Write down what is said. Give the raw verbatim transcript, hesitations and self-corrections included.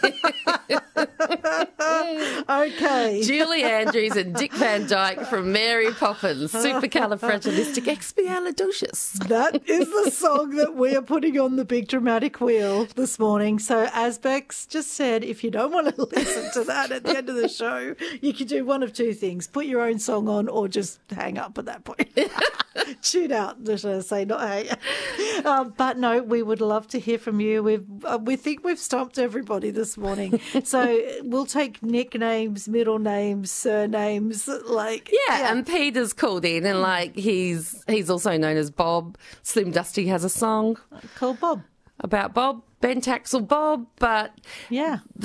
Okay. Julie Andrews and Dick Van Dyke from Mary Poppins, Supercalifragilisticexpialidocious. That is the song that we are putting on the big dramatic wheel this morning. So as Bex just said, if you don't want to listen to that at the end of the show, you can do one of two things. Put your own song on or just hang up at that point. Tune out, should I say, not hang. Uh, but no, we would love to hear from you. We've, uh, we think we've stumped everybody this morning. So we'll take nicknames, middle names, surnames, like... Yeah, yeah, and Peter's called in and, like, he's he's also known as Bob. Slim Dusty has a song Call Bob. about Bob, Ben Taxel Bob, but... Yeah.